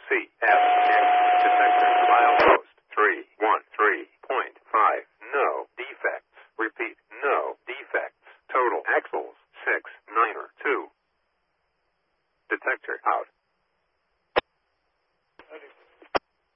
CF detector milepost 313.5. No defects. Repeat, no defects. Total axles 692. Detector out.